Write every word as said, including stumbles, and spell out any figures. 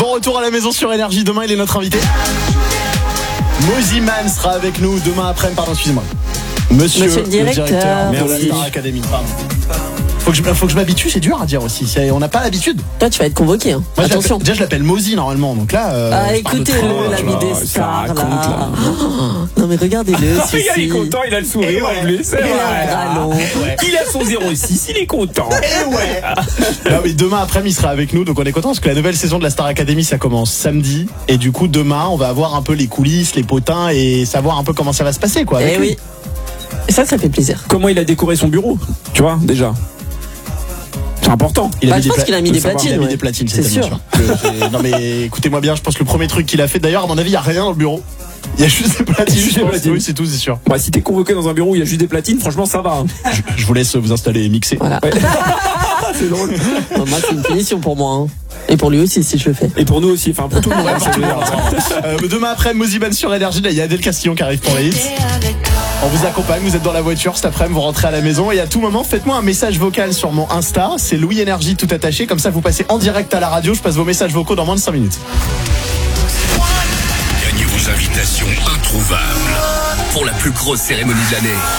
retour à la maison sur Énergie. Demain, il est notre invité. Moziman sera avec nous demain après-midi. Pardon, excusez-moi. Monsieur, Monsieur le directeur, le directeur de la merci. Star Academy. Pardon. Faut que je, faut que je m'habitue, c'est dur à dire aussi. C'est, on n'a pas l'habitude. Toi, tu vas être convoqué. Hein. Moi, je Attention. déjà, je l'appelle Mozi normalement. Donc là, euh, Ah, je parle de écoutez-le, train, l'ami tu vois. des stars, là. Non, mais regardez-le, Regarde, il est si. content, il a le sourire en plus. C'est Il a vrai. un bras long. Il a son zéro six, il est content. Eh ouais. Non, mais demain après-midi, il sera avec nous, donc on est content parce que la nouvelle saison de la Star Academy, ça commence samedi. Et du coup, demain, on va avoir un peu les coulisses, les potins et savoir un peu comment ça va se passer, quoi. avec Eh lui. oui. Et ça, ça fait plaisir. Comment il a décoré son bureau, tu vois, déjà. C'est important. Il a Bah, mis je des pense pla- qu'il a mis faut des savoir, platines, Il a mis ouais. des platines, C'est tellement sûr. que j'ai- non mais écoutez-moi bien, je pense que le premier truc qu'il a fait, d'ailleurs, à mon avis, il n'y a rien dans le bureau. Il y a juste des platines, Juste je des pense. platines. Oui, c'est tout, c'est sûr. Bah, si t'es convoqué dans un bureau où il y a juste des platines, franchement, ça va. Hein. Je, je vous laisse vous installer et mixer. Voilà. Ouais. C'est drôle. Non, moi, c'est une punition pour moi. Hein. Et pour lui aussi, si je le fais. Et pour nous aussi, enfin pour tout le monde. Ouais, hein, pour ça tout veut le dire. monde. Euh, demain après, Moziman sur Énergie, là, il y a Adèle Castillon qui arrive pour les hits. On vous accompagne, vous êtes dans la voiture cet après-midi, vous rentrez à la maison et à tout moment, faites-moi un message vocal sur mon Insta, c'est Louis Énergie tout attaché, comme ça vous passez en direct à la radio, je passe vos messages vocaux dans moins de cinq minutes. Gagnez vos invitations introuvables pour la plus grosse cérémonie de l'année.